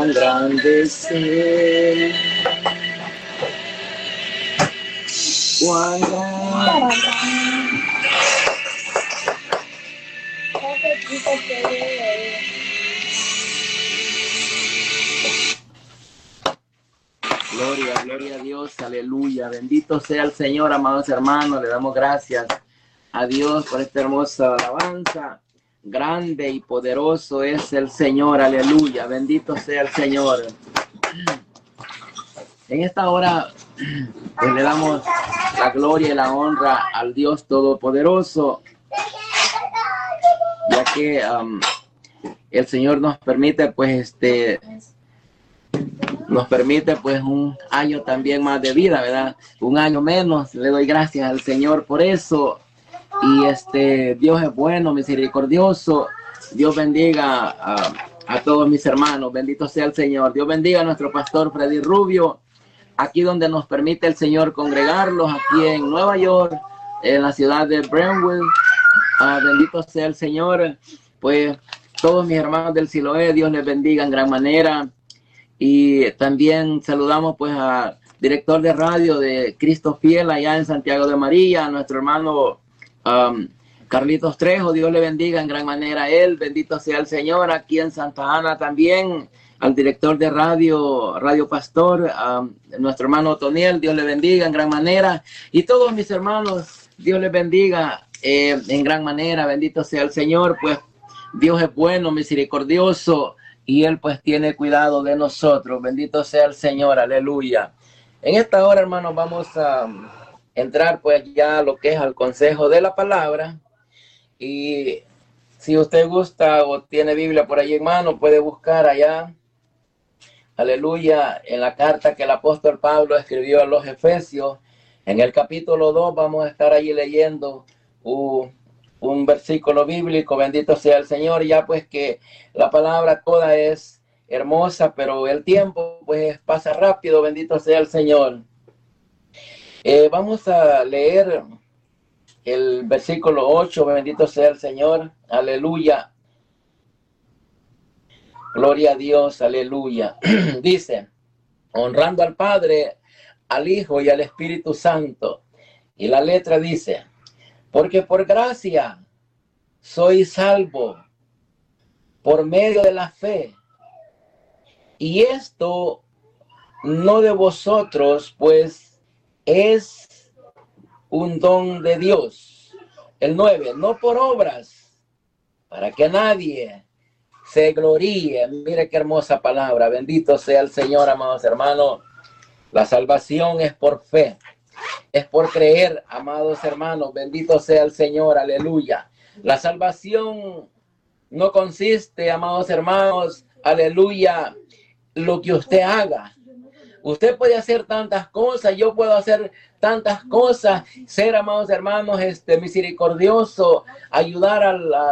engrandecer. Cuán grande. Gloria, gloria a Dios, aleluya. Bendito sea el Señor, amados hermanos. Le damos gracias a Dios por esta hermosa alabanza. Grande y poderoso es el Señor, aleluya. Bendito sea el Señor. En esta hora pues le damos la gloria y la honra al Dios Todopoderoso, ya que el Señor nos permite pues un año también más de vida, ¿verdad? Un año menos. Le doy gracias al Señor por eso. Y Dios es bueno, misericordioso. Dios bendiga a todos mis hermanos. Bendito sea el Señor. Dios bendiga a nuestro pastor Freddy Rubio, aquí donde nos permite el Señor congregarlos, aquí en Nueva York, en la ciudad de Brentwood. Bendito sea el Señor. Pues todos mis hermanos del Siloé, Dios les bendiga en gran manera. Y también saludamos pues al director de radio de Cristo Fiel allá en Santiago de María, a nuestro hermano Carlitos Trejo. Dios le bendiga en gran manera a él. Bendito sea el Señor. Aquí en Santa Ana también al director de Radio Pastor, nuestro hermano Toniel. Dios le bendiga en gran manera. Y todos mis hermanos, Dios les bendiga en gran manera. Bendito sea el Señor. Pues Dios es bueno, misericordioso, y Él pues tiene cuidado de nosotros. Bendito sea el Señor, aleluya. En esta hora, hermanos, vamos a entrar pues ya a lo que es al consejo de la palabra. Y si usted gusta o tiene Biblia por ahí en mano, puede buscar allá, aleluya, en la carta que el apóstol Pablo escribió a los Efesios. En el capítulo 2 vamos a estar allí leyendo un versículo bíblico. Bendito sea el Señor. Ya pues que la palabra toda es hermosa, pero el tiempo pues pasa rápido. Bendito sea el Señor. Vamos a leer el versículo 8. Bendito sea el Señor, aleluya. Gloria a Dios, aleluya. Dice: honrando al Padre, al Hijo y al Espíritu Santo. Y la letra dice: porque por gracia soy salvo por medio de la fe. Y esto no de vosotros, pues es un don de Dios. El 9, no por obras, para que nadie se gloríe. Mire qué hermosa palabra. Bendito sea el Señor, amados hermanos. La salvación es por fe. Es por creer, amados hermanos. Bendito sea el Señor, aleluya. La salvación no consiste, amados hermanos, aleluya, lo que usted haga. Usted puede hacer tantas cosas, yo puedo hacer tantas cosas, ser, amados hermanos, misericordioso, ayudar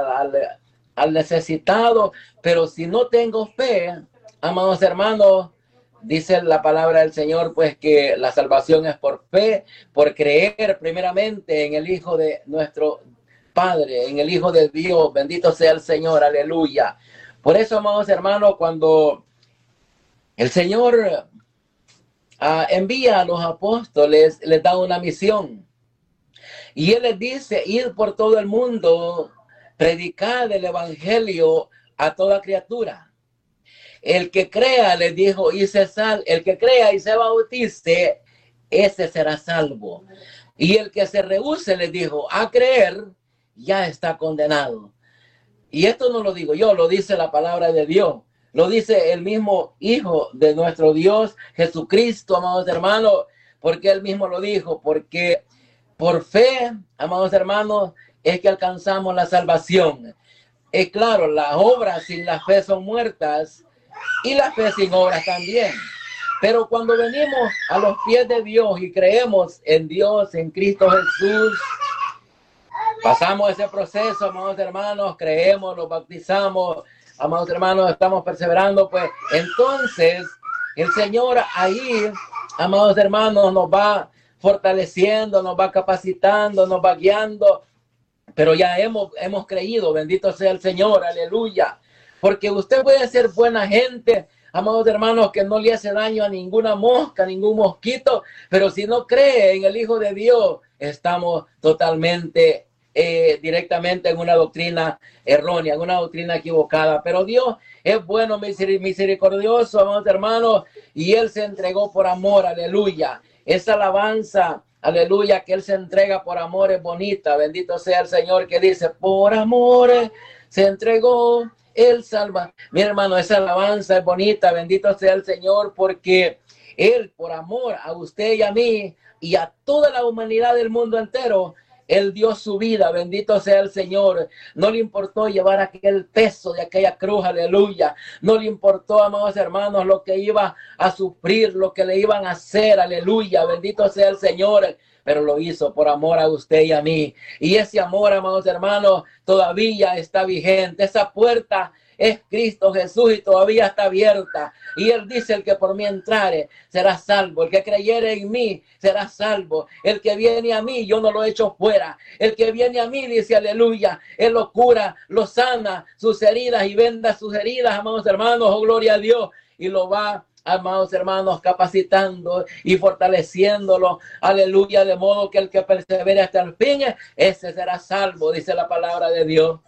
al necesitado, pero si no tengo fe, amados hermanos, dice la palabra del Señor, pues que la salvación es por fe, por creer primeramente en el Hijo de nuestro Padre, en el Hijo de Dios. Bendito sea el Señor, aleluya. Por eso, amados hermanos, cuando el Señor envía a los apóstoles, les da una misión. Y Él les dice: ir por todo el mundo, predicar el evangelio a toda criatura. El que crea, les dijo, el que crea y se bautice, ese será salvo. Y el que se rehúse, les dijo, a creer, ya está condenado. Y esto no lo digo yo, lo dice la palabra de Dios. Lo dice el mismo Hijo de nuestro Dios, Jesucristo, amados hermanos, porque Él mismo lo dijo, porque por fe, amados hermanos, es que alcanzamos la salvación. Es claro, las obras sin la fe son muertas, y la fe sin obras también. Pero cuando venimos a los pies de Dios y creemos en Dios, en Cristo Jesús, pasamos ese proceso, amados hermanos, creemos, nos bautizamos, amados hermanos, estamos perseverando, pues entonces el Señor ahí, amados hermanos, nos va fortaleciendo, nos va capacitando, nos va guiando, pero ya hemos creído. Bendito sea el Señor, aleluya. Porque usted puede ser buena gente, amados hermanos, que no le hace daño a ninguna mosca, ningún mosquito, pero si no cree en el Hijo de Dios, estamos totalmente directamente en una doctrina errónea, en una doctrina equivocada. Pero Dios es bueno, misericordioso, amados hermanos, y Él se entregó por amor, aleluya. Esa alabanza, aleluya, que Él se entrega por amor es bonita. Bendito sea el Señor, que dice, por amor se entregó el salva. Mi hermano, esa alabanza es bonita. Bendito sea el Señor, porque Él, por amor a usted y a mí y a toda la humanidad del mundo entero, Él dio su vida. Bendito sea el Señor. No le importó llevar aquel peso de aquella cruz, aleluya. No le importó, amados hermanos, lo que iba a sufrir, lo que le iban a hacer, aleluya. Bendito sea el Señor. Pero lo hizo por amor a usted y a mí. Y ese amor, amados hermanos, todavía está vigente. Esa puerta es Cristo Jesús y todavía está abierta. Y Él dice, el que por mí entrare será salvo. El que creyere en mí será salvo. El que viene a mí, yo no lo echo fuera. El que viene a mí, dice aleluya, Él lo cura, lo sana, sus heridas y venda sus heridas, amados hermanos, oh gloria a Dios. Y lo va, amados hermanos, capacitando y fortaleciéndolo, aleluya, de modo que el que persevere hasta el fin, ese será salvo, dice la palabra de Dios.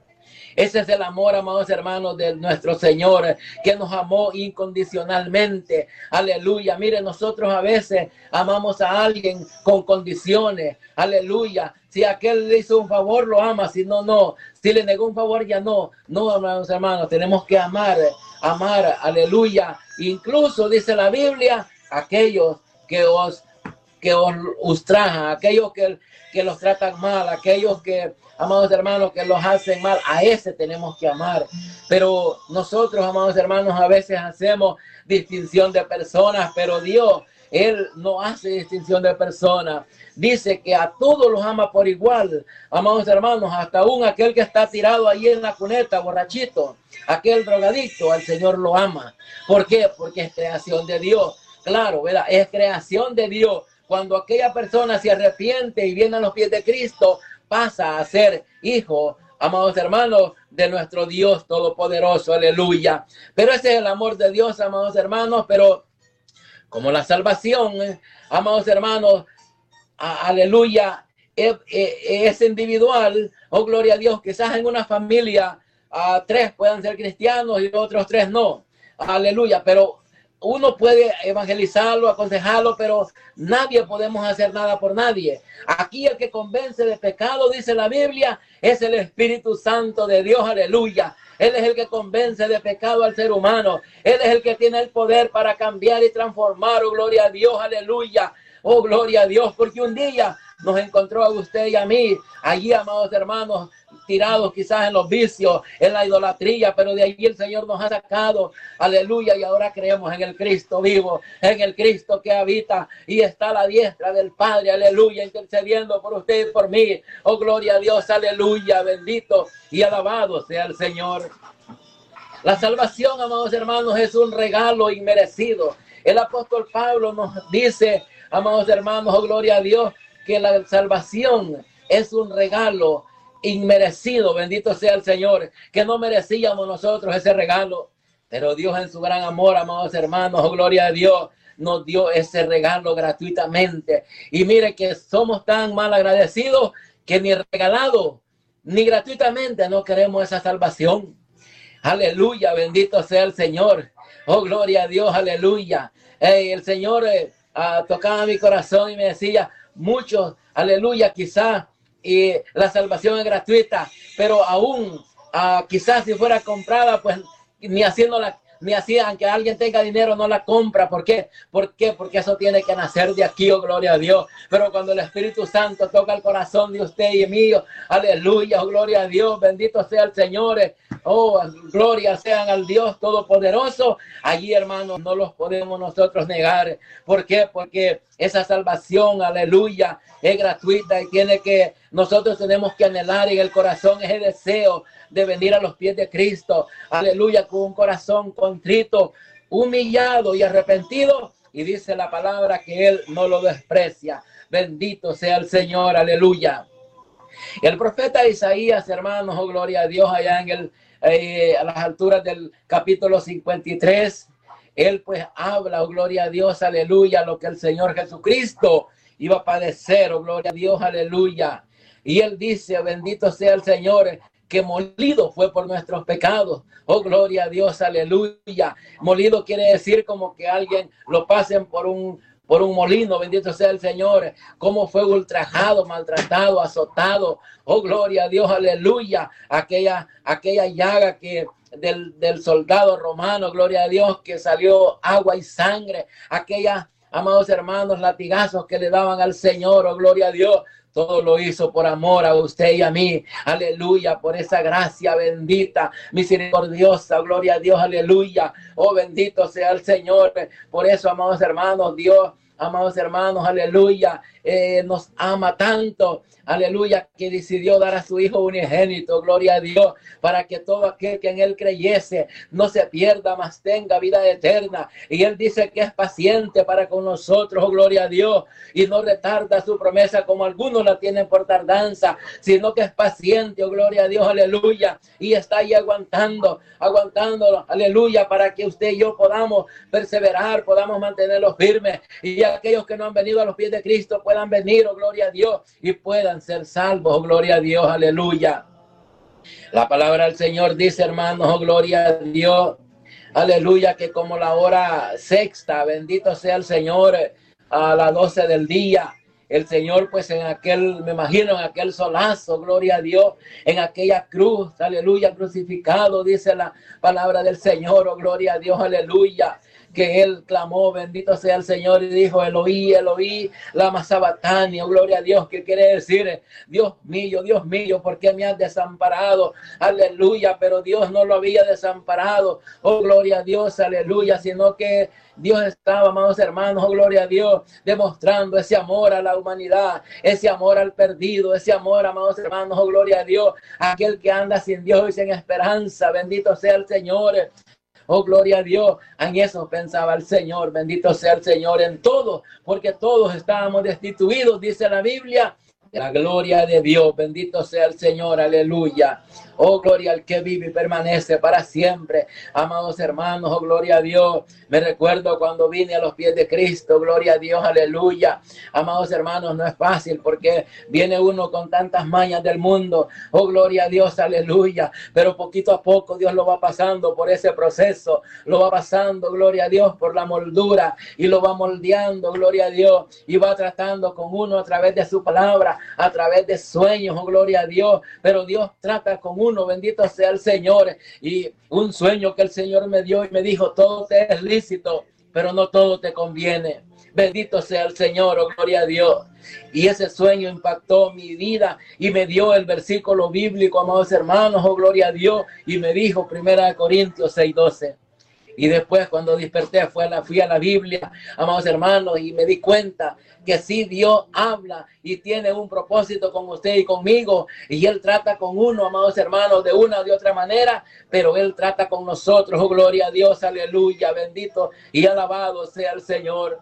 Ese es el amor, amados hermanos, de nuestro Señor, que nos amó incondicionalmente. Aleluya. Mire, nosotros a veces amamos a alguien con condiciones. Aleluya. Si aquel le hizo un favor, lo ama. Si no, no. Si le negó un favor, ya no. No, amados hermanos, tenemos que amar. Aleluya. Incluso dice la Biblia, aquellos que os ultrajan, aquellos que los tratan mal, aquellos que, amados hermanos, que los hacen mal, a ese tenemos que amar. Pero nosotros, amados hermanos, a veces hacemos distinción de personas, pero Dios, Él no hace distinción de personas. Dice que a todos los ama por igual, amados hermanos, hasta aún aquel que está tirado ahí en la cuneta, borrachito, aquel drogadicto, al Señor lo ama. ¿Por qué? Porque es creación de Dios. Claro, ¿verdad? Es creación de Dios. Cuando aquella persona se arrepiente y viene a los pies de Cristo, pasa a ser hijo, amados hermanos, de nuestro Dios Todopoderoso, aleluya. Pero ese es el amor de Dios, amados hermanos, pero como la salvación, amados hermanos, aleluya, es individual, oh gloria a Dios, quizás en una familia 3 puedan ser cristianos y otros 3 no, aleluya, pero uno puede evangelizarlo, aconsejarlo, pero nadie podemos hacer nada por nadie. Aquí el que convence de pecado, dice la Biblia, es el Espíritu Santo de Dios, aleluya. Él es el que convence de pecado al ser humano. Él es el que tiene el poder para cambiar y transformar, oh gloria a Dios, aleluya. Oh gloria a Dios, porque un día nos encontró a usted y a mí, allí, amados hermanos, tirados quizás en los vicios, en la idolatría, pero de allí el Señor nos ha sacado, aleluya, y ahora creemos en el Cristo vivo, en el Cristo que habita y está a la diestra del Padre, aleluya, intercediendo por usted y por mí, oh gloria a Dios, aleluya, bendito y alabado sea el Señor. La salvación, amados hermanos, es un regalo inmerecido. El apóstol Pablo nos dice, amados hermanos, oh gloria a Dios, que la salvación es un regalo inmerecido, bendito sea el Señor, que no merecíamos nosotros ese regalo, pero Dios en su gran amor, amados hermanos, oh gloria a Dios, nos dio ese regalo gratuitamente. Y mire que somos tan mal agradecidos que ni regalado, ni gratuitamente no queremos esa salvación. Aleluya, bendito sea el Señor, oh gloria a Dios, aleluya. El Señor tocaba mi corazón y me decía, muchos, aleluya, quizás la salvación es gratuita, pero aún quizás si fuera comprada, pues ni así, aunque alguien tenga dinero, no la compra. ¿Por qué? Porque eso tiene que nacer de aquí, oh gloria a Dios. Pero cuando el Espíritu Santo toca el corazón de usted y mío, aleluya, oh gloria a Dios, bendito sea el Señor, oh gloria sean al Dios Todopoderoso. Allí, hermanos, no los podemos nosotros negar. ¿Por qué? Porque esa salvación, aleluya, es gratuita y nosotros tenemos que anhelar en el corazón ese deseo de venir a los pies de Cristo, aleluya, con un corazón contrito, humillado y arrepentido, y dice la palabra que Él no lo desprecia. Bendito sea el Señor, aleluya. El profeta Isaías, hermanos, oh gloria a Dios, allá en a las alturas del capítulo 53, él pues habla, oh gloria a Dios, aleluya, lo que el Señor Jesucristo iba a padecer, oh gloria a Dios, aleluya. Y él dice, bendito sea el Señor, que molido fue por nuestros pecados. Oh, gloria a Dios, aleluya. Molido quiere decir como que alguien lo pasen por un molino, bendito sea el Señor, cómo fue ultrajado, maltratado, azotado. Oh, gloria a Dios, aleluya. Aquella llaga que del soldado romano, gloria a Dios, que salió agua y sangre. Aquella, amados hermanos, latigazos que le daban al Señor, oh, gloria a Dios. Todo lo hizo por amor a usted y a mí. Aleluya, por esa gracia bendita, misericordiosa. Gloria a Dios, aleluya. Oh, bendito sea el Señor. Por eso, amados hermanos, Dios, amados hermanos, aleluya, nos ama tanto, aleluya, que decidió dar a su Hijo unigénito, gloria a Dios, para que todo aquel que en Él creyese no se pierda, mas tenga vida eterna. Y Él dice que es paciente para con nosotros, oh, gloria a Dios, y no retarda su promesa como algunos la tienen por tardanza, sino que es paciente, oh, gloria a Dios, aleluya, y está ahí aguantando, aleluya, para que usted y yo podamos perseverar, podamos mantenerlos firmes, y aquellos que no han venido a los pies de Cristo puedan venir, oh, gloria a Dios, y puedan ser salvos, oh, gloria a Dios, aleluya. La palabra del Señor dice, hermanos, oh, gloria a Dios, aleluya, que como la hora sexta, bendito sea el Señor, a las 12 del día, el Señor, pues en aquel, me imagino, en aquel solazo, gloria a Dios, en aquella cruz, aleluya, crucificado, dice la palabra del Señor, oh, gloria a Dios, aleluya, que él clamó, bendito sea el Señor, y dijo, Eloí, Eloí, lama sabactani, oh, gloria a Dios, que quiere decir, Dios mío, ¿por qué me has desamparado? Aleluya, pero Dios no lo había desamparado, oh, gloria a Dios, aleluya, sino que Dios estaba, amados hermanos, oh, gloria a Dios, demostrando ese amor a la humanidad, ese amor al perdido, ese amor, amados hermanos, oh, gloria a Dios, aquel que anda sin Dios y sin esperanza, bendito sea el Señor. Oh, gloria a Dios. En eso pensaba el Señor. Bendito sea el Señor en todo, porque todos estábamos destituidos, dice la Biblia, de la gloria de Dios. Bendito sea el Señor. Aleluya. Oh, gloria al que vive y permanece para siempre. Amados hermanos, oh, gloria a Dios. Me recuerdo cuando vine a los pies de Cristo. Gloria a Dios, aleluya. Amados hermanos, no es fácil porque viene uno con tantas mañas del mundo. Oh, gloria a Dios, aleluya. Pero poquito a poco Dios lo va pasando por ese proceso. Lo va pasando, gloria a Dios, por la moldura. Y lo va moldeando, gloria a Dios. Y va tratando con uno a través de su palabra, a través de sueños, oh, gloria a Dios. Pero Dios trata con uno, bendito sea el Señor. Y un sueño que el Señor me dio y me dijo, todo te es lícito, pero no todo te conviene. Bendito sea el Señor, oh, gloria a Dios. Y ese sueño impactó mi vida y me dio el versículo bíblico, amados hermanos, oh, gloria a Dios. Y me dijo, 1 Corintios 6:12. Y después cuando desperté fui a la Biblia, amados hermanos, y me di cuenta que sí, Dios habla y tiene un propósito con usted y conmigo. Y Él trata con uno, amados hermanos, de una o de otra manera, pero Él trata con nosotros. Oh, gloria a Dios, aleluya, bendito y alabado sea el Señor.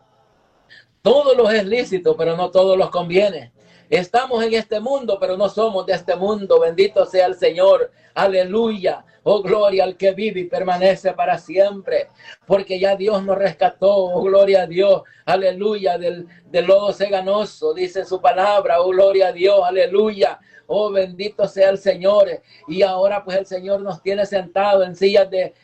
Todos los es lícito, pero no todos los conviene. Estamos en este mundo, pero no somos de este mundo. Bendito sea el Señor. Aleluya. Oh, gloria al que vive y permanece para siempre. Porque ya Dios nos rescató. Oh, gloria a Dios. Aleluya. Del lodo ceganoso, dice su palabra. Oh, gloria a Dios. Aleluya. Oh, bendito sea el Señor. Y ahora pues el Señor nos tiene sentado en silla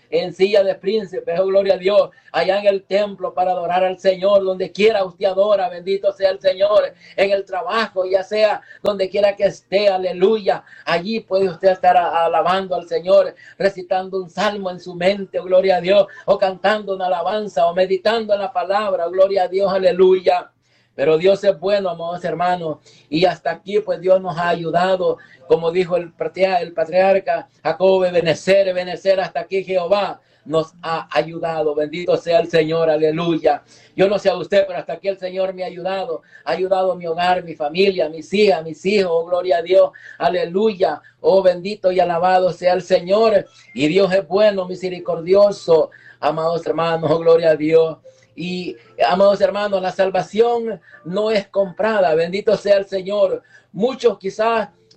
de príncipes. Oh, gloria a Dios. Allá en el templo para adorar al Señor. Donde quiera usted adora. Bendito sea el Señor. En el trabajo, ya sea donde quiera que esté. Aleluya. Allí puede usted estar alabando al Señor. Recitando un salmo en su mente. Oh, gloria a Dios. O cantando una alabanza. O meditando en la palabra. Oh, gloria a Dios. Aleluya. Pero Dios es bueno, amados hermanos, y hasta aquí pues Dios nos ha ayudado, como dijo el patriarca Jacob, benecer hasta aquí Jehová nos ha ayudado. Bendito sea el Señor, aleluya. Yo no sé a usted, pero hasta aquí el Señor me ha ayudado mi hogar, mi familia, mis hijas, mis hijos, oh, gloria a Dios, aleluya. Oh, bendito y alabado sea el Señor, y Dios es bueno, misericordioso, amados hermanos, oh, gloria a Dios. Y, amados hermanos, la salvación no es comprada. Bendito sea el Señor. Muchos quizás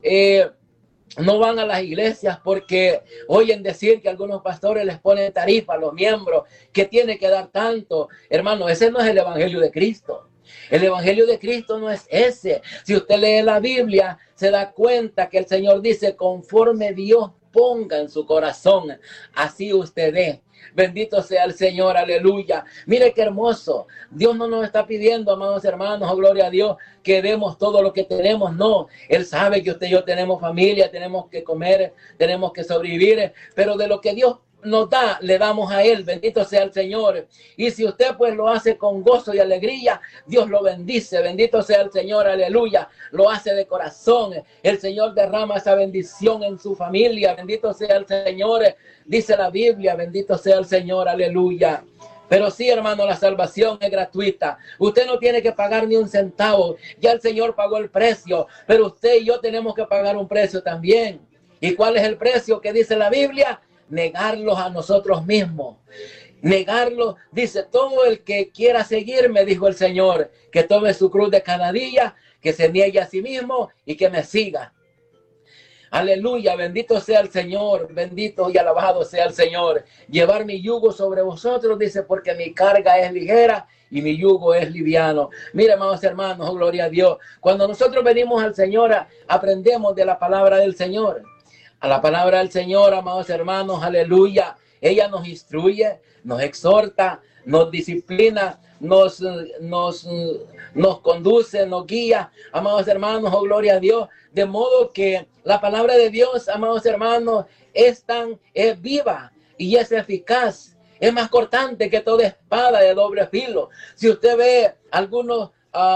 no van a las iglesias porque oyen decir que algunos pastores les ponen tarifa a los miembros, que tiene que dar tanto. Hermano, ese no es el evangelio de Cristo. El evangelio de Cristo no es ese. Si usted lee la Biblia, se da cuenta que el Señor dice, conforme Dios ponga en su corazón, así usted dé. Bendito sea el Señor, aleluya. Mire qué hermoso. Dios no nos está pidiendo, amados hermanos, oh gloria a Dios, que demos todo lo que tenemos. No, Él sabe que usted y yo tenemos familia, tenemos que comer, tenemos que sobrevivir, pero de lo que Dios nos da, le damos a Él. Bendito sea el Señor. Y si usted pues lo hace con gozo y alegría, Dios lo bendice. Bendito sea el Señor, aleluya. Lo hace de corazón. El Señor derrama esa bendición en su familia. Bendito sea el Señor. Dice la Biblia, bendito sea el Señor, aleluya. Pero sí, hermano, la salvación es gratuita. Usted no tiene que pagar ni un centavo. Ya el Señor pagó el precio, pero usted y yo tenemos que pagar un precio también. ¿Y cuál es el precio que dice la Biblia? Negarlos a nosotros mismos. Negarlo, dice, todo el que quiera seguirme, dijo el Señor, que tome su cruz de cada día, que se niegue a sí mismo y que me siga. Aleluya, bendito sea el Señor, bendito y alabado sea el Señor. Llevar mi yugo sobre vosotros, dice, porque mi carga es ligera y mi yugo es liviano. Mire, amados hermanos, oh, gloria a Dios. Cuando nosotros venimos al Señor, aprendemos de la palabra del Señor. A la palabra del Señor, amados hermanos, aleluya. Ella nos instruye, nos exhorta, nos disciplina, nos conduce, nos guía, amados hermanos, oh gloria a Dios. De modo que la palabra de Dios, amados hermanos, es viva y es eficaz. Es más cortante que toda espada de doble filo. Si usted ve alguna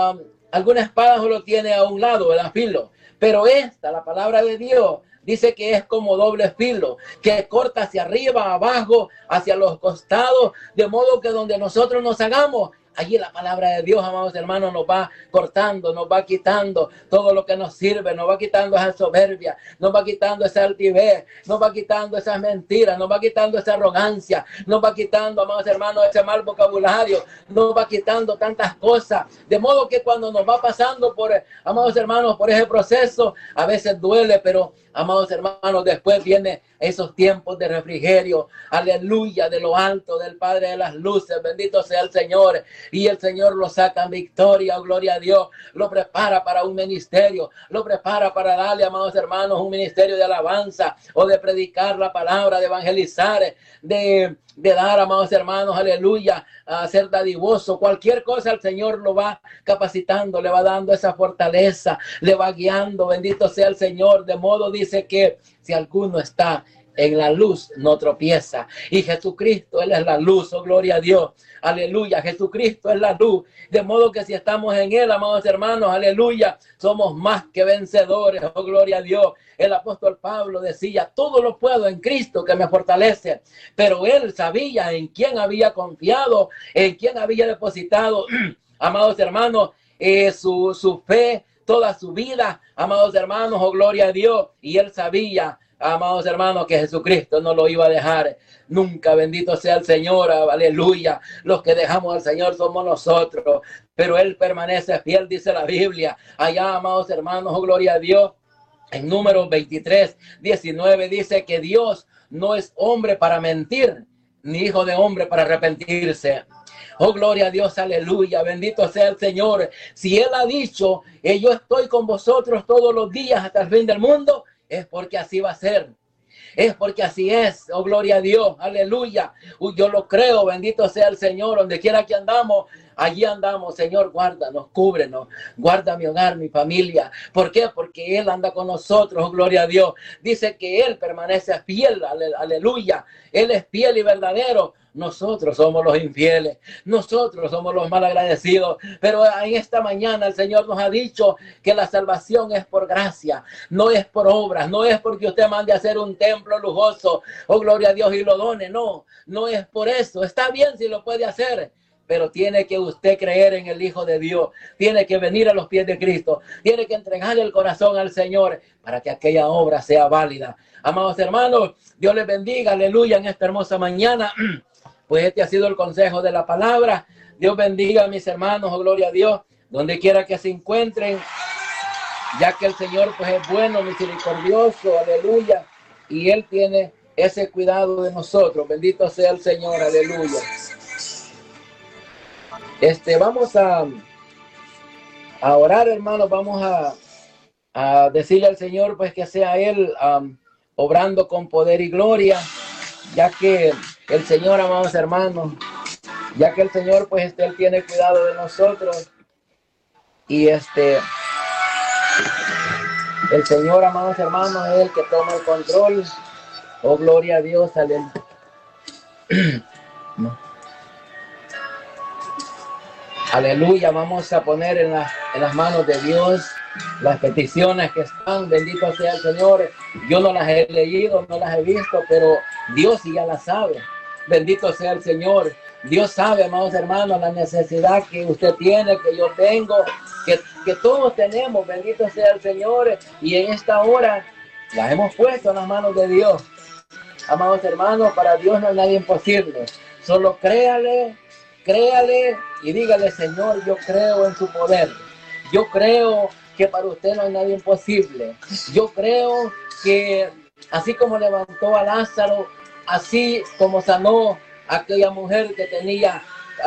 espada solo tiene a un lado, el filo. Pero la palabra de Dios, dice que es como doble filo, que corta hacia arriba, abajo, hacia los costados, de modo que donde nosotros nos hagamos, allí la palabra de Dios, amados hermanos, nos va cortando, nos va quitando todo lo que nos sirve, nos va quitando esa soberbia, nos va quitando esa altivez, nos va quitando esas mentiras, nos va quitando esa arrogancia, nos va quitando, amados hermanos, ese mal vocabulario, nos va quitando tantas cosas, de modo que cuando nos va pasando amados hermanos, por ese proceso, a veces duele, pero amados hermanos, después viene esos tiempos de refrigerio, aleluya, de lo alto del Padre de las luces, bendito sea el Señor, y el Señor lo saca en victoria, oh, gloria a Dios, lo prepara para un ministerio, lo prepara para darle, amados hermanos, un ministerio de alabanza, o de predicar la palabra, de evangelizar, de dar, amados hermanos, aleluya, a ser dadivoso, cualquier cosa el Señor lo va capacitando, le va dando esa fortaleza, le va guiando, bendito sea el Señor, de modo dice que si alguno está en la luz, no tropieza, y Jesucristo, Él es la luz, oh gloria a Dios, aleluya, Jesucristo es la luz, de modo que si estamos en Él, amados hermanos, aleluya, somos más que vencedores, oh gloria a Dios. El apóstol Pablo decía, todo lo puedo en Cristo que me fortalece, pero él sabía en quién había confiado, en quién había depositado, amados hermanos, su fe, toda su vida, amados hermanos, oh gloria a Dios, y él sabía, amados hermanos, que Jesucristo no lo iba a dejar nunca. Bendito sea el Señor, aleluya. Los que dejamos al Señor somos nosotros, pero Él permanece fiel, dice la Biblia. Allá, amados hermanos, oh gloria a Dios. En Números 23, 19 dice que Dios no es hombre para mentir, ni hijo de hombre para arrepentirse. Oh, gloria a Dios, aleluya, bendito sea el Señor. Si Él ha dicho, yo estoy con vosotros todos los días hasta el fin del mundo, es porque así va a ser. Es porque así es, oh gloria a Dios, aleluya. Yo lo creo, bendito sea el Señor, donde quiera que andamos, allí andamos. Señor, guárdanos, cúbrenos, guarda mi hogar, mi familia. ¿Por qué? Porque Él anda con nosotros, oh gloria a Dios. Dice que Él permanece fiel, aleluya. Él es fiel y verdadero. Nosotros somos los infieles, nosotros somos los malagradecidos, pero en esta mañana el Señor nos ha dicho que la salvación es por gracia, no es por obras, no es porque usted mande a hacer un templo lujoso, oh gloria a Dios, y lo done, no es por eso. Está bien si lo puede hacer, pero tiene que usted creer en el Hijo de Dios, tiene que venir a los pies de Cristo, tiene que entregarle el corazón al Señor para que aquella obra sea válida. Amados hermanos, Dios les bendiga, aleluya, en esta hermosa mañana. Pues este ha sido el consejo de la palabra. Dios bendiga a mis hermanos, oh gloria a Dios, donde quiera que se encuentren. ya que el Señor pues es bueno, misericordioso, aleluya, y Él tiene ese cuidado de nosotros. Bendito sea el Señor, aleluya. Vamos a orar, hermanos, vamos a decirle al Señor pues que sea Él obrando con poder y gloria, ya que el Señor, amados hermanos, ya que el Señor pues Él tiene cuidado de nosotros, y el Señor, amados hermanos, es el que toma el control. Oh, gloria a Dios, aleluya. No. Aleluya, vamos a poner en las manos de Dios las peticiones que están. Bendito sea el Señor. Yo no las he leído, no las he visto, pero Dios sí ya las sabe. Bendito sea el Señor. Dios sabe, amados hermanos, la necesidad que usted tiene, que yo tengo, que todos tenemos. Bendito sea el Señor. Y en esta hora las hemos puesto en las manos de Dios. Amados hermanos, para Dios no hay nada imposible. Solo créale y dígale: Señor, yo creo en su poder. Yo creo que para usted no hay nada imposible. Yo creo que así como levantó a Lázaro, así como sanó a aquella mujer que tenía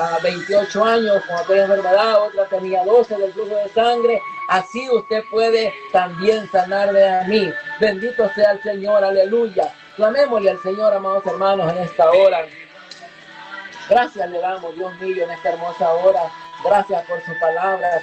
28 años con aquella enfermedad, otra tenía 12 del flujo de sangre, así usted puede también sanarme a mí. Bendito sea el Señor, aleluya. Clamémosle al Señor, amados hermanos, en esta hora. Gracias le damos, Dios mío, en esta hermosa hora. Gracias por su palabra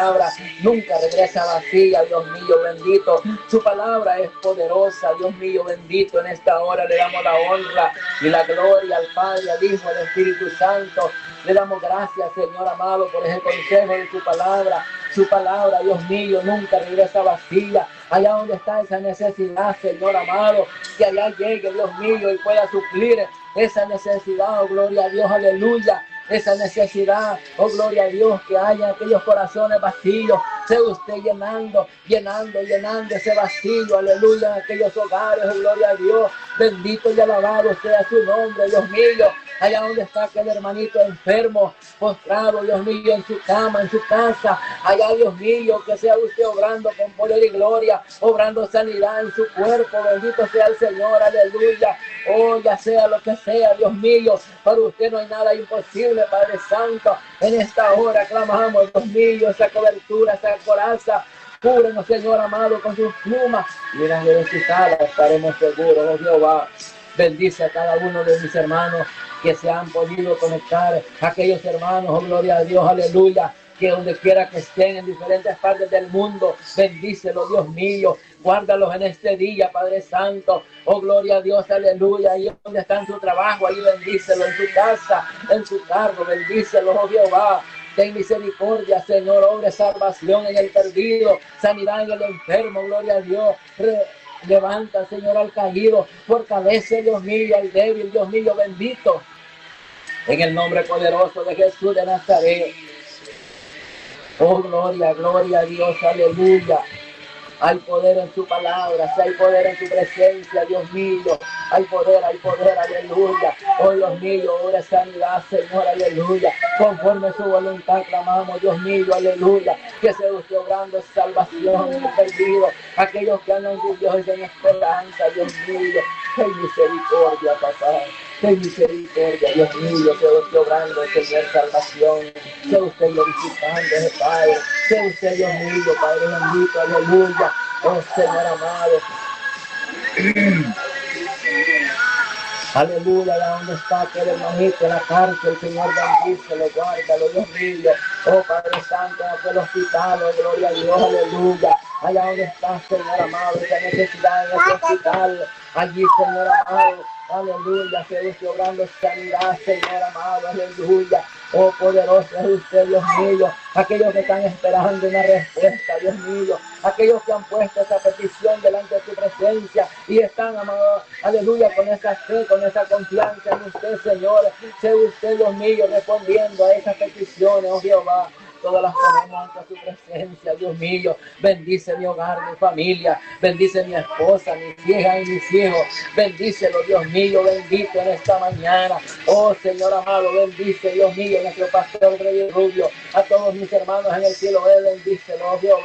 nunca regresa vacía, Dios mío bendito. Su palabra es poderosa, Dios mío bendito. En esta hora le damos la honra y la gloria al Padre, al Hijo, al Espíritu Santo. Le damos gracias, Señor amado, por ese consejo de su palabra. Su palabra, Dios mío, nunca regresa vacía. Allá donde está esa necesidad, Señor amado, que allá llegue, Dios mío, y pueda suplir esa necesidad, oh gloria a Dios, aleluya. Esa necesidad, oh gloria a Dios, que haya aquellos corazones vacíos, sea usted llenando ese vacío, aleluya, en aquellos hogares, oh gloria a Dios. Bendito y alabado sea su nombre, Dios mío. Allá donde está aquel hermanito enfermo, postrado, Dios mío, en su cama, en su casa, allá, Dios mío, que sea usted obrando con poder y gloria, obrando sanidad en su cuerpo. Bendito sea el Señor, aleluya. Oh, ya sea lo que sea, Dios mío, para usted no hay nada imposible, Padre Santo. En esta hora clamamos, Dios mío, esa cobertura, esa coraza. Cúbrenos, Señor amado, con sus plumas, y en de sus alas estaremos seguros, oh Jehová. Bendice a cada uno de mis hermanos que se han podido conectar, aquellos hermanos, oh gloria a Dios, aleluya, que donde quiera que estén en diferentes partes del mundo, bendícelo, Dios mío, guárdalos en este día, Padre Santo, oh gloria a Dios, aleluya. Ahí donde está en su trabajo, ahí bendícelo, en su casa, en su carro, bendícelo, oh Jehová. Ten misericordia, Señor, obra salvación en el perdido, sanidad en el enfermo, gloria a Dios. Levanta, Señor, al caído, fortalece, Dios mío, al débil, Dios mío, bendito. En el nombre poderoso de Jesús de Nazaret. Oh, gloria, gloria a Dios, aleluya. Hay poder en su palabra, hay poder en su presencia, Dios mío. Hay poder, aleluya. Oh, Dios mío, obra sanidad, Señor, aleluya. Conforme su voluntad clamamos, Dios mío, aleluya. Que se usted obrando salvación en el perdido. Aquellos que andan sus Dios en esperanza, Dios mío. Ten misericordia, papá. Ten misericordia, Dios mío, sea usted obrando, Señor, salvación. Sea usted glorificando, Padre. Sea usted, Dios mío, Padre bendito, aleluya. Oh, Señor amado. Aleluya, allá donde está aquel hermanito en la cárcel, Señor, bendícelo, guárdalo, Dios mío. Oh, Padre Santo, en aquel hospital, oh, gloria a Dios, aleluya. Allá donde está, Señor amado, esa necesidad en ese hospital, allí, Señor amado, aleluya, se usted obrando sanidad, Señor amado, aleluya. Oh, poderoso es usted, Dios mío. Aquellos que están esperando una respuesta, Dios mío. Aquellos que han puesto esa petición delante de tu presencia y están, amado, aleluya, con esa fe, con esa confianza en usted, Señor. Sea usted, Dios mío, respondiendo a esas peticiones, oh Jehová. Todas las ponemos ante su presencia, Dios mío. Bendice mi hogar, mi familia. Bendice mi esposa, mis hijas y mis hijos. Bendícelo, Dios mío, bendito en esta mañana. Oh, Señor amado, bendice, Dios mío, nuestro pastor Rey Rubio. A todos mis hermanos en el cielo, bendícelo, oh Jehová.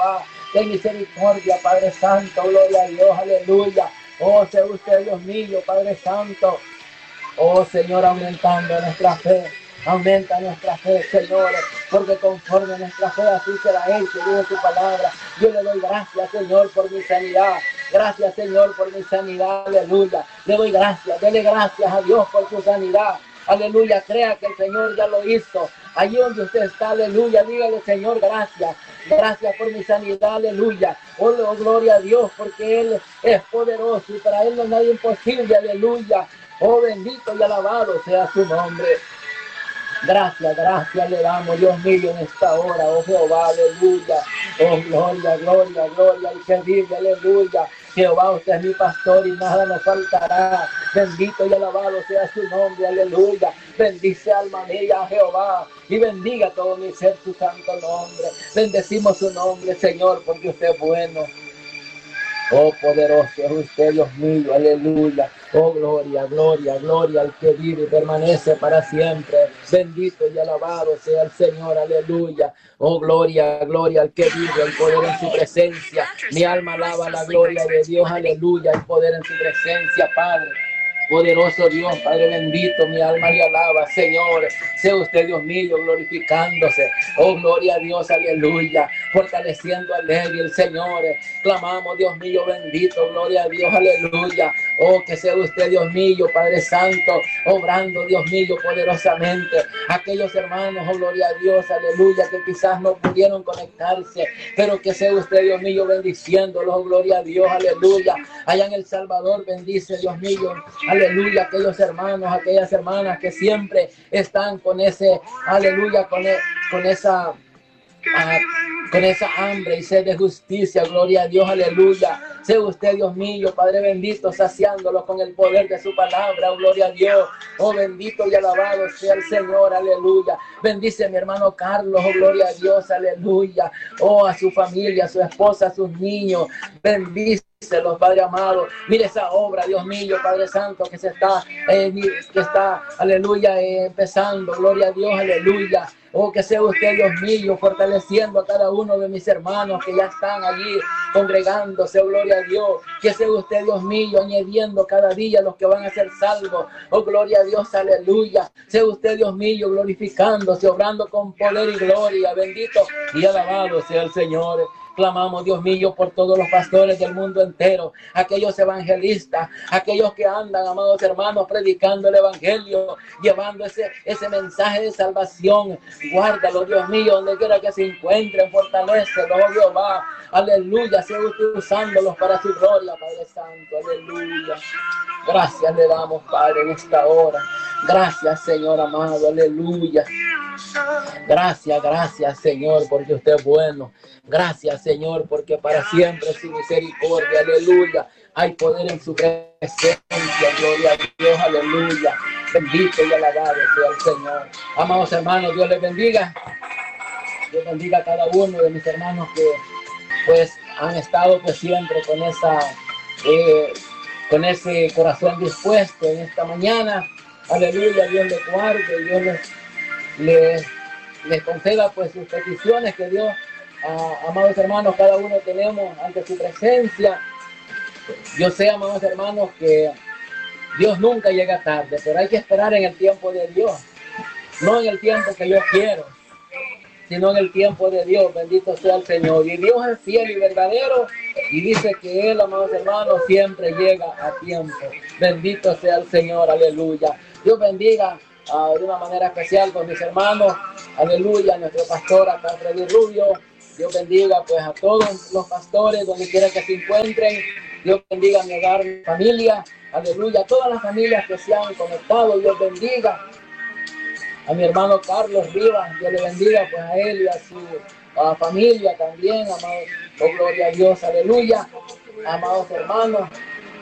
ten misericordia, Padre Santo, gloria a Dios, aleluya. Oh, sea usted, Dios mío, Padre Santo. Oh, Señor, aumentando nuestra fe. Aumenta nuestra fe, Señor, porque conforme a nuestra fe así será Él que dice tu palabra. Yo le doy gracias, Señor, por mi sanidad. Gracias, Señor, por mi sanidad. Aleluya. Le doy gracias. Dele gracias a Dios por su sanidad. Aleluya. Crea que el Señor ya lo hizo. Allí donde usted está, aleluya. Dígale, Señor, gracias. Gracias por mi sanidad. Aleluya. Oh, gloria a Dios, porque Él es poderoso y para Él no hay nada imposible. Aleluya. Oh, bendito y alabado sea su nombre. Gracias, gracias le damos, Dios mío, en esta hora, oh Jehová, aleluya. Oh, gloria, gloria, gloria, el que vive, aleluya. Jehová, usted es mi pastor y nada nos faltará. Bendito y alabado sea su nombre, aleluya. Bendice alma mía, Jehová, y bendiga todo mi ser su santo nombre. Bendecimos su nombre, Señor, porque usted es bueno. Oh, poderoso es usted, Dios mío, aleluya. Oh, gloria, gloria, gloria al que vive y permanece para siempre. Bendito y alabado sea el Señor, aleluya. Oh, gloria, gloria al que vive, el poder en su presencia. Mi alma alaba la gloria de Dios, aleluya, el poder en su presencia, Padre. Poderoso Dios, Padre bendito, mi alma le alaba, Señor. Sea usted, Dios mío, glorificándose. Oh, gloria a Dios, aleluya. Fortaleciendo al débil, Señor. Clamamos, Dios mío, bendito, gloria a Dios, aleluya. Oh, que sea usted, Dios mío, Padre Santo, obrando, Dios mío, poderosamente. Aquellos hermanos, oh, gloria a Dios, aleluya, que quizás no pudieron conectarse, pero que sea usted, Dios mío, bendiciéndolos, oh, gloria a Dios, aleluya. Allá en El Salvador, bendice, Dios mío, aleluya, aquellos hermanos, aquellas hermanas que siempre están con ese, aleluya, con esa hambre y sed de justicia, gloria a Dios, aleluya. Sea usted, Dios mío, Padre bendito, saciándolo con el poder de su palabra, oh, gloria a Dios. Oh, bendito y alabado sea el Señor, aleluya. Bendice a mi hermano Carlos, oh, gloria a Dios, aleluya. Oh, a su familia, a su esposa, a sus niños, bendice los Padre amado. Mire esa obra, Dios mío, Padre Santo, que está, aleluya, empezando, gloria a Dios, aleluya. Oh, que sea usted, Dios mío, fortaleciendo a cada uno de mis hermanos que ya están allí congregándose, oh, gloria a Dios. Que sea usted, Dios mío, añadiendo cada día los que van a ser salvos, oh, gloria a Dios, aleluya. Sea usted, Dios mío, glorificándose, obrando con poder y gloria, bendito y alabado sea el Señor. Clamamos, Dios mío, por todos los pastores del mundo entero, aquellos evangelistas, aquellos que andan, amados hermanos, predicando el evangelio, llevando ese mensaje de salvación. Guárdalo, Dios mío, donde quiera que se encuentren, fortalécelos, oh Jehová, aleluya, sea usted usándolos para su gloria, Padre Santo, aleluya. Gracias le damos, Padre, en esta hora. Gracias, Señor amado, aleluya. Gracias, gracias, Señor, porque usted es bueno. Gracias, Señor, porque para siempre es su misericordia, aleluya. Hay poder en su presencia, gloria a Dios, aleluya. Bendito y alabado sea el Señor. Amados hermanos, Dios les bendiga. Dios bendiga a cada uno de mis hermanos que pues han estado pues siempre con ese corazón dispuesto en esta mañana. Aleluya, Dios les guarde, Dios les conceda pues sus peticiones que Dios, amados hermanos, cada uno tenemos ante su presencia. Yo sé, amados hermanos, que Dios nunca llega tarde, pero hay que esperar en el tiempo de Dios, no en el tiempo que yo quiero, sino en el tiempo de Dios. Bendito sea el Señor. Y Dios es fiel y verdadero y dice que Él, amados hermanos, siempre llega a tiempo. Bendito sea el Señor, aleluya. Dios bendiga de una manera especial con mis hermanos, aleluya, nuestro pastor acá, Freddy Rubio. Dios bendiga pues a todos los pastores donde quiera que se encuentren. Dios bendiga a mi hogar, mi familia, aleluya, a todas las familias que se han conectado. Dios bendiga a mi hermano Carlos Rivas, Dios le bendiga pues a él y a su familia también, amado, oh, gloria a Dios, aleluya. Amados hermanos,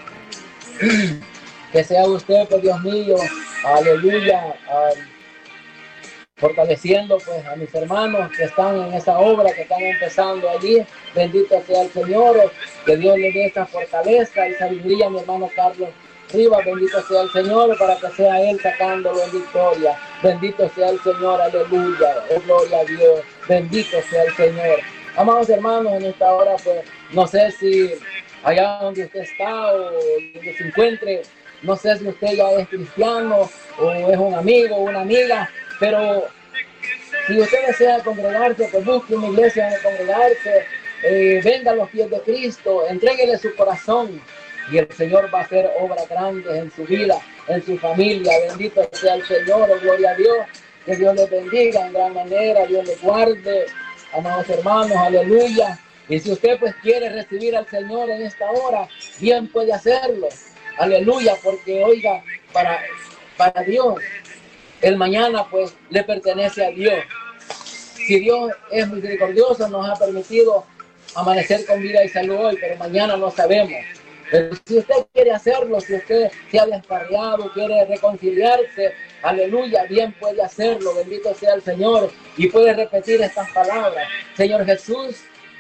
que sea usted, pues Dios mío, aleluya, fortaleciendo pues a mis hermanos que están en esa obra, que están empezando allí. Bendito sea el Señor, que Dios le dé esta fortaleza y sabiduría a mi hermano Carlos Rivas. Bendito sea el Señor, para que sea Él sacándolo en victoria. Bendito sea el Señor, aleluya, oh, gloria a Dios. Bendito sea el Señor. Amados hermanos, en esta hora, pues, no sé si allá donde usted está o donde se encuentre, no sé si usted ya es cristiano o es un amigo o una amiga, pero si usted desea congregarse, pues busque una iglesia donde congregarse, venga a los pies de Cristo, entréguele su corazón y el Señor va a hacer obras grandes en su vida, en su familia. Bendito sea el Señor, oh, gloria a Dios, que Dios les bendiga en gran manera, Dios les guarde, amados hermanos, aleluya. Y si usted pues quiere recibir al Señor en esta hora, bien puede hacerlo, aleluya, porque oiga, para Dios, el mañana pues le pertenece a Dios. Si Dios es misericordioso, nos ha permitido amanecer con vida y salud hoy, pero mañana no sabemos. Pero si usted quiere hacerlo, si usted se ha descarriado, quiere reconciliarse, aleluya, bien puede hacerlo, bendito sea el Señor, y puede repetir estas palabras. Señor Jesús,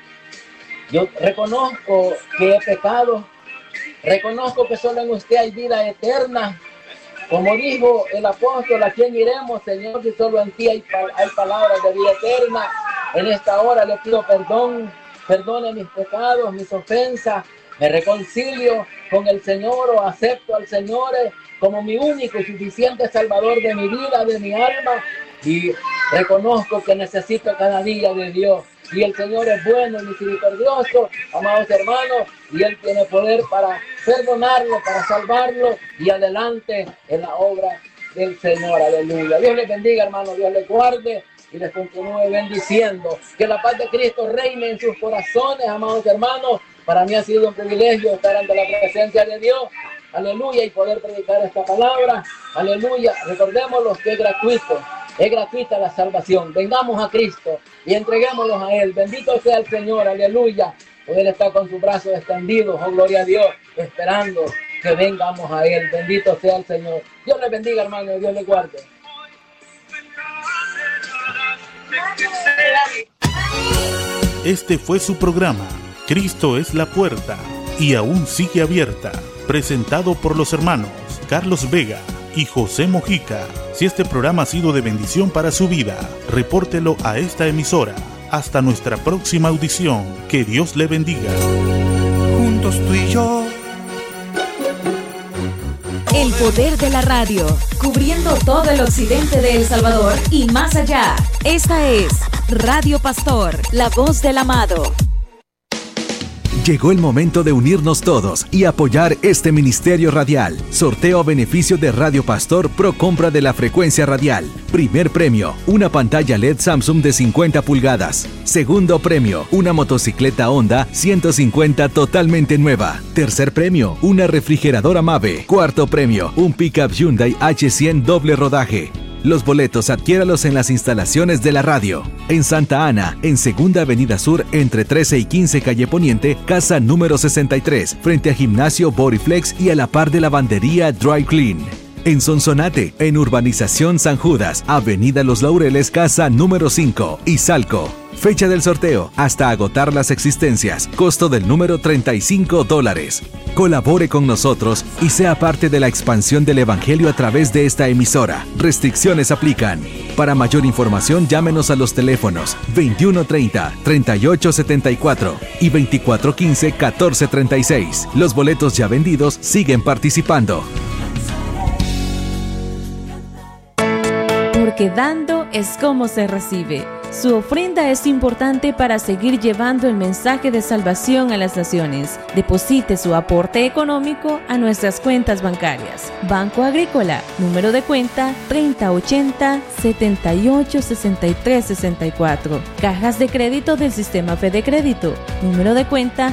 yo reconozco que he pecado, reconozco que solo en usted hay vida eterna. Como dijo el apóstol, ¿a quién iremos, Señor, si solo en ti hay palabras de vida eterna? En esta hora le pido perdón, perdone mis pecados, mis ofensas, me reconcilio con el Señor o acepto al Señor como mi único y suficiente Salvador de mi vida, de mi alma, y reconozco que necesito cada día de Dios. Y el Señor es bueno y misericordioso, amados hermanos, y Él tiene poder para perdonarlo, para salvarlo, y adelante en la obra del Señor, aleluya. Dios les bendiga, hermanos, Dios les guarde y les continúe bendiciendo. Que la paz de Cristo reine en sus corazones, amados hermanos. Para mí ha sido un privilegio estar ante la presencia de Dios, aleluya, y poder predicar esta palabra, aleluya. Recordémoslo que es gratuito. Es gratuita la salvación. Vengamos a Cristo y entreguémoslos a Él. Bendito sea el Señor, aleluya. Él está con sus brazos extendidos, oh gloria a Dios, esperando que vengamos a Él. Bendito sea el Señor. Dios les bendiga, hermano, Dios les guarde. Este fue su programa, Cristo es la puerta, y aún sigue abierta, presentado por los hermanos Carlos Vega y José Mojica. Si este programa ha sido de bendición para su vida, repórtelo a esta emisora. Hasta nuestra próxima audición. Que Dios le bendiga. Juntos tú y yo. El poder de la radio, cubriendo todo el occidente de El Salvador y más allá. Esta es Radio Pastor, la voz del amado. Llegó el momento de unirnos todos y apoyar este ministerio radial. Sorteo a beneficio de Radio Pastor Pro compra de la frecuencia radial. Primer premio, una pantalla LED Samsung de 50 pulgadas. Segundo premio, una motocicleta Honda 150 totalmente nueva. Tercer premio, una refrigeradora Mave. Cuarto premio, un pickup Hyundai H100 doble rodaje. Los boletos adquiéralos en las instalaciones de la radio. En Santa Ana, en Segunda Avenida Sur, entre 13 y 15 Calle Poniente, casa número 63, frente a Gimnasio Bodyflex y a la par de Lavandería Dry Clean. En Sonsonate, en Urbanización San Judas, Avenida Los Laureles, casa número 5, Izalco. Fecha del sorteo, hasta agotar las existencias. Costo del número $35. Colabore con nosotros y sea parte de la expansión del Evangelio a través de esta emisora. Restricciones aplican. Para mayor información, llámenos a los teléfonos 2130-3874 y 2415-1436. Los boletos ya vendidos siguen participando. Porque dando es como se recibe. Su ofrenda es importante para seguir llevando el mensaje de salvación a las naciones. Deposite su aporte económico a nuestras cuentas bancarias. Banco Agrícola, número de cuenta 3080-786364. Cajas de crédito del Sistema Fede Crédito, número de cuenta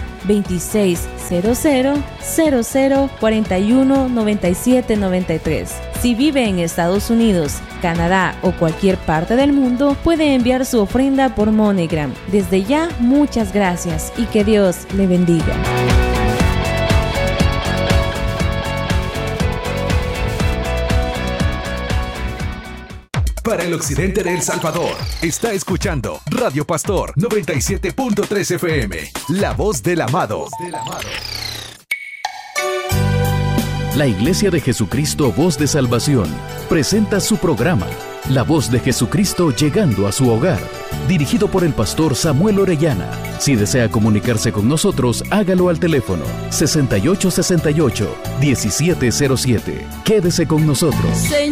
260000419793. Si vive en Estados Unidos, Canadá o cualquier parte del mundo, puede enviar su ofrenda por MoneyGram. Desde ya, muchas gracias y que Dios le bendiga. Para el occidente de El Salvador, está escuchando Radio Pastor 97.3 FM, la voz del amado. La Iglesia de Jesucristo Voz de Salvación presenta su programa La voz de Jesucristo llegando a su hogar. Dirigido por el pastor Samuel Orellana. Si desea comunicarse con nosotros, hágalo al teléfono 6868-1707. Quédese con nosotros.